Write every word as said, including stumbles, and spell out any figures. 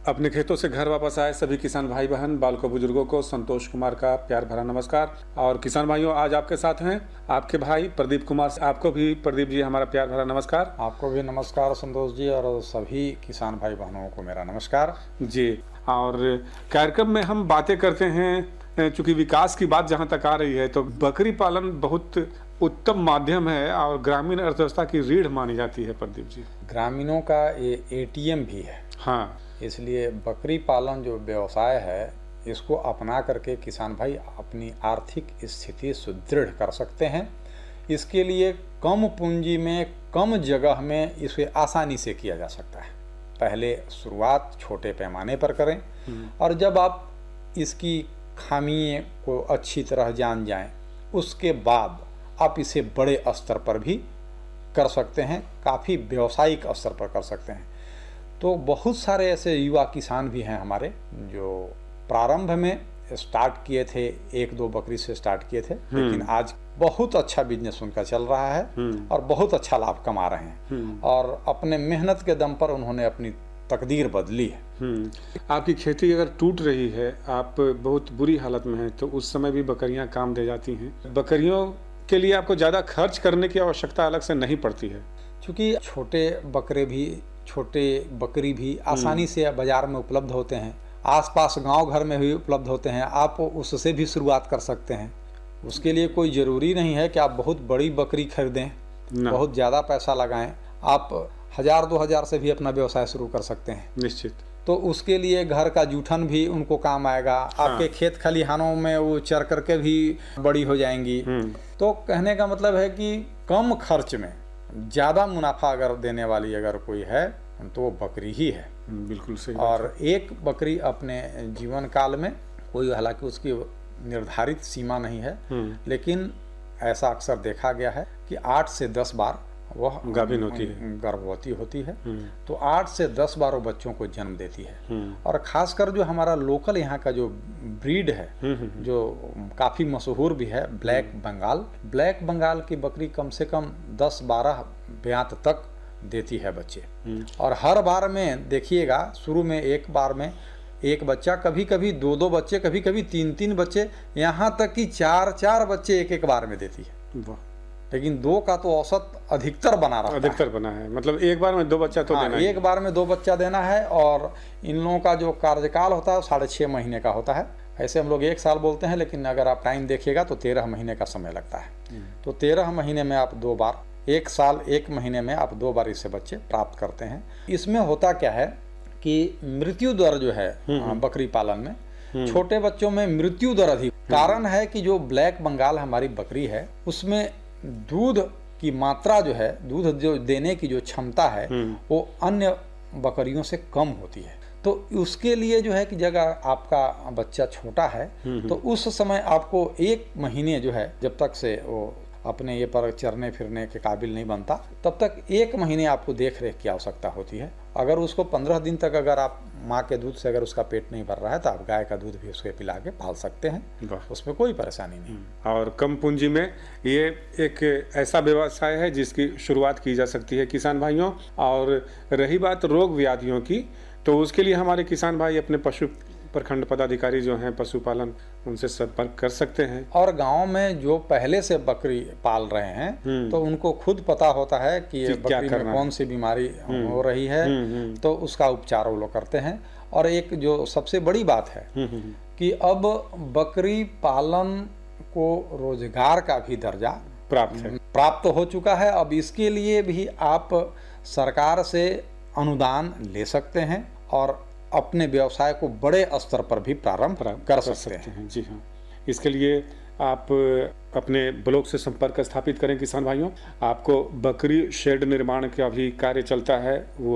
अपने खेतों से घर वापस आए सभी किसान भाई बहन, बालकों, बुजुर्गों को संतोष कुमार का प्यार भरा नमस्कार। और किसान भाइयों, आज आपके साथ हैं आपके भाई प्रदीप कुमार। आपको भी प्रदीप जी हमारा प्यार भरा नमस्कार। आपको भी नमस्कार संतोष जी, और सभी किसान भाई बहनों को मेरा नमस्कार जी। और कार्यक्रम में हम बातें करते हैं, चूंकि विकास की बात जहां तक आ रही है तो बकरी पालन बहुत उत्तम माध्यम है और ग्रामीण अर्थव्यवस्था की रीढ़ मानी जाती है। प्रदीप जी, ग्रामीणों का ये एटीएम भी है। हाँ, इसलिए बकरी पालन जो व्यवसाय है, इसको अपना करके किसान भाई अपनी आर्थिक स्थिति सुदृढ़ कर सकते हैं। इसके लिए कम पूंजी में, कम जगह में इसे आसानी से किया जा सकता है। पहले शुरुआत छोटे पैमाने पर करें, और जब आप इसकी खामियों को अच्छी तरह जान जाएं, उसके बाद आप इसे बड़े स्तर पर भी कर सकते हैं, काफ़ी व्यावसायिक स्तर पर कर सकते हैं। तो बहुत सारे ऐसे युवा किसान भी हैं हमारे जो प्रारंभ में स्टार्ट किए थे, एक दो बकरी से स्टार्ट किए थे, लेकिन आज बहुत अच्छा बिजनेस उनका चल रहा है और बहुत अच्छा लाभ कमा रहे हैं, और अपने मेहनत के दम पर उन्होंने अपनी तकदीर बदली है। आपकी खेती अगर टूट रही है, आप बहुत बुरी हालत में हैं, तो उस समय भी बकरियां काम दे जाती हैं। बकरियों के लिए आपको ज़्यादा खर्च करने की आवश्यकता अलग से नहीं पड़ती है, क्योंकि छोटे बकरे भी, छोटे बकरी भी आसानी से बाजार में उपलब्ध होते हैं, आसपास गांव घर में भी उपलब्ध होते हैं। आप उससे भी शुरुआत कर सकते हैं। उसके लिए कोई ज़रूरी नहीं है कि आप बहुत बड़ी बकरी खरीदें, बहुत ज़्यादा पैसा लगाएं। आप हज़ार दो हज़ार से भी अपना व्यवसाय शुरू कर सकते हैं। निश्चित। तो उसके लिए घर का जूठन भी उनको काम आएगा। हाँ। आपके खेत खलिहानों में वो चर करके भी बड़ी हो जाएंगी। तो कहने का मतलब है कि कम खर्च में ज़्यादा मुनाफा अगर देने वाली अगर कोई है तो वो बकरी ही है। बिल्कुल सही। और एक बकरी अपने जीवन काल में, कोई हालांकि उसकी निर्धारित सीमा नहीं है, लेकिन ऐसा अक्सर देखा गया है कि आठ से दस बार वह गाभिन होती है, गर्भवती होती है। तो आठ से दस बार वो बच्चों को जन्म देती है। और खासकर जो हमारा लोकल यहाँ का जो ब्रीड है, जो काफ़ी मशहूर भी है, ब्लैक बंगाल, ब्लैक बंगाल की बकरी कम से कम दस बारह ब्यात तक देती है बच्चे। और हर बार में देखिएगा, शुरू में एक बार में एक बच्चा, कभी कभी दो दो बच्चे, कभी कभी तीन तीन बच्चे, यहाँ तक कि चार चार बच्चे एक एक बार में देती है। लेकिन दो का तो औसत अधिकतर बना रहा है। अधिकतर बना है, मतलब एक बार में दो बच्चा तो हाँ, देना है। एक बार में दो बच्चा देना है। और इन लोगों का जो कार्यकाल होता है साढ़े छः महीने का होता है। ऐसे हम लोग एक साल बोलते हैं, लेकिन अगर आप टाइम देखिएगा तो तेरह महीने का समय लगता है। तो तेरह महीने में आप दो बार, एक साल एक महीने में आप दो बार इससे बच्चे प्राप्त करते हैं। इसमें होता क्या है कि मृत्यु दर जो है बकरी पालन में, छोटे बच्चों में मृत्यु दर अधिक। कारण है कि जो ब्लैक बंगाल हमारी बकरी है, उसमें दूध की मात्रा जो है, दूध जो देने की जो क्षमता है, वो अन्य बकरियों से कम होती है। तो उसके लिए जो है कि जगह आपका बच्चा छोटा है, तो उस समय आपको एक महीने जो है, जब तक से वो अपने ये पर चरने फिरने के काबिल नहीं बनता, तब तक एक महीने आपको देख रेख की आवश्यकता होती है। अगर उसको पंद्रह दिन तक अगर आप माँ के दूध से अगर उसका पेट नहीं भर रहा है, तो आप गाय का दूध भी उसके पिला के पाल सकते हैं, उसमें कोई परेशानी नहीं। और कम पूंजी में ये एक ऐसा व्यवसाय है जिसकी शुरुआत की जा सकती है किसान भाइयों। और रही बात रोग व्याधियों की, तो उसके लिए हमारे किसान भाई अपने पशु प्रखंड पदाधिकारी जो हैं पशुपालन, उनसे संपर्क कर सकते हैं। और गांव में जो पहले से बकरी पाल रहे हैं, तो उनको खुद पता होता है कि ये बकरी में कौन सी बीमारी हो रही है, तो उसका उपचार वो लोग करते हैं। और एक जो सबसे बड़ी बात है कि अब बकरी पालन को रोजगार का भी दर्जा प्राप्त है, प्राप्त हो चुका है। अब इसके लिए भी आप सरकार से अनुदान ले सकते हैं और अपने व्यवसाय को बड़े स्तर पर भी प्रारंभ कर, कर सकते, सकते हैं। जी हाँ, इसके लिए आप अपने ब्लॉक से संपर्क स्थापित करें किसान भाइयों। आपको बकरी शेड निर्माण का भी कार्य चलता है, वो